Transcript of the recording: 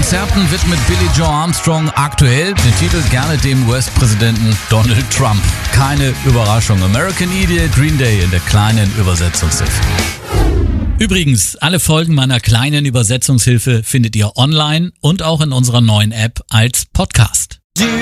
Konzerten widmet Billie Joe Armstrong aktuell den Titel gerne dem US-Präsidenten Donald Trump. Keine Überraschung. American Idiot, Green Day in der kleinen Übersetzungshilfe. Übrigens, alle Folgen meiner kleinen Übersetzungshilfe findet ihr online und auch in unserer neuen App als Podcast.